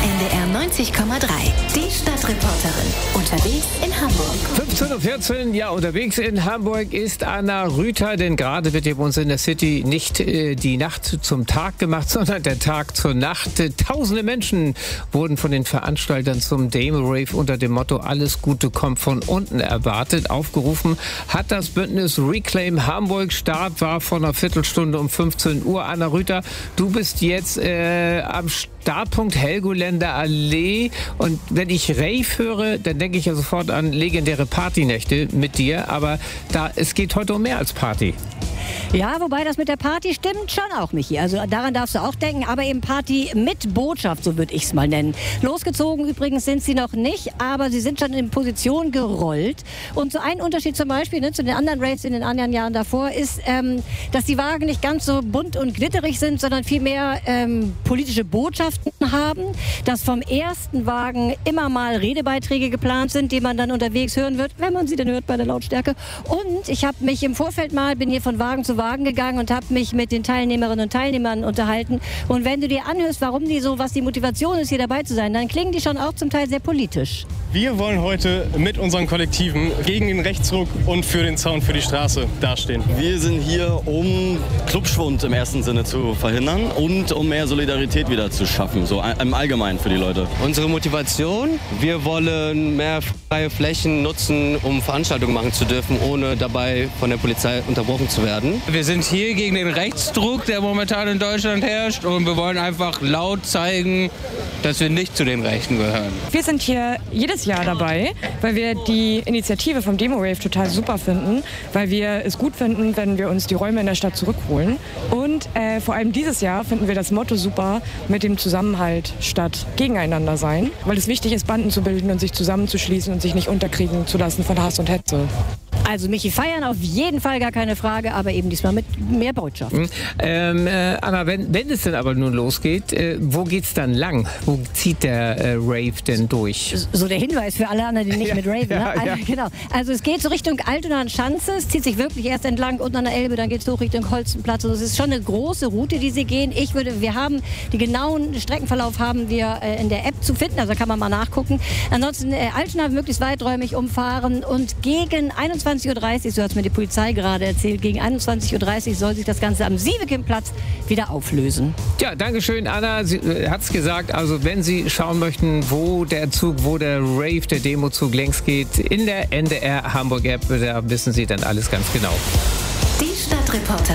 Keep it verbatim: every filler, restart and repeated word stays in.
N D R neunzig Komma drei. Die Stadtreporterin. Unterwegs in Hamburg. fünfzehn Uhr vierzehn, ja, unterwegs in Hamburg ist Anna Rüther, denn gerade wird hier bei uns in der City nicht äh, die Nacht zum Tag gemacht, sondern der Tag zur Nacht. Äh, Tausende Menschen wurden von den Veranstaltern zum Demo-Rave unter dem Motto Alles Gute kommt von unten erwartet. Aufgerufen hat das Bündnis Reclaim Hamburg. Start war vor einer Viertelstunde um fünfzehn Uhr. Anna Rüther, du bist jetzt äh, am Startpunkt Helgoländer Allee, und wenn ich Rave höre, dann denke ich ja sofort an legendäre Partynächte mit dir, aber da, es geht heute um mehr als Party. Ja, wobei das mit der Party stimmt schon auch, Michi. Also daran darfst du auch denken, aber eben Party mit Botschaft, so würde ich es mal nennen. Losgezogen übrigens sind sie noch nicht, aber sie sind schon in Position gerollt. Und so ein Unterschied zum Beispiel ne, zu den anderen Raves in den anderen Jahren davor ist, ähm, dass die Wagen nicht ganz so bunt und glitterig sind, sondern vielmehr ähm, politische Botschaften haben, dass vom ersten Wagen immer mal Redebeiträge geplant sind, die man dann unterwegs hören wird, wenn man sie denn hört bei der Lautstärke. Und ich habe mich im Vorfeld mal, bin hier von Wagen zu Wagen gegangen und habe mich mit den Teilnehmerinnen und Teilnehmern unterhalten. Und wenn du dir anhörst, warum die so, was die Motivation ist, hier dabei zu sein, dann klingen die schon auch zum Teil sehr politisch. Wir wollen heute mit unseren Kollektiven gegen den Rechtsruck und für den Zaun für die Straße dastehen. Wir sind hier, um Clubschwund im ersten Sinne zu verhindern und um mehr Solidarität wieder zu schaffen, so im Allgemeinen für die Leute. Unsere Motivation, wir wollen mehr freie Flächen nutzen, um Veranstaltungen machen zu dürfen, ohne dabei von der Polizei unterbrochen zu werden. Wir sind hier gegen den Rechtsdruck, der momentan in Deutschland herrscht, und wir wollen einfach laut zeigen, dass wir nicht zu den Rechten gehören. Wir sind hier jedes Jahr dabei, weil wir die Initiative vom Demo-Rave total super finden, weil wir es gut finden, wenn wir uns die Räume in der Stadt zurückholen. Und äh, vor allem dieses Jahr finden wir das Motto super mit dem Zusammenhalt statt Gegeneinander sein, weil es wichtig ist, Banden zu bilden und sich zusammenzuschließen und sich nicht unterkriegen zu lassen von Hass und Hetze. Also Michi, feiern auf jeden Fall, gar keine Frage, aber eben diesmal mit mehr Botschaft. Mhm. Ähm, äh, Anna, wenn, wenn es denn aber nun losgeht, äh, wo geht's dann lang? Wo zieht der äh, Rave denn durch? So der Hinweis für alle anderen, die nicht ja, mit Raven. ja, Ne? Also, ja. Genau. Also es geht so Richtung Altona-Schanze, es zieht sich wirklich erst entlang unten an der Elbe, dann geht es hoch Richtung Holstenplatz. Also es ist schon eine große Route, die sie gehen. Ich würde, wir haben die genauen Streckenverlauf haben wir äh, in der App zu finden, also kann man mal nachgucken. Ansonsten äh, Altona möglichst weiträumig umfahren, und gegen einundzwanzig Uhr dreißig, so hat es mir die Polizei gerade erzählt, gegen einundzwanzig Uhr dreißig soll sich das Ganze am Sievekemplatz wieder auflösen. Ja, danke schön, Anna. Sie äh, hat es gesagt, also wenn Sie schauen möchten, wo der Zug, wo der Rave, der Demozug längst geht, in der N D R Hamburg App, da wissen Sie dann alles ganz genau. Die Stadtreporterin.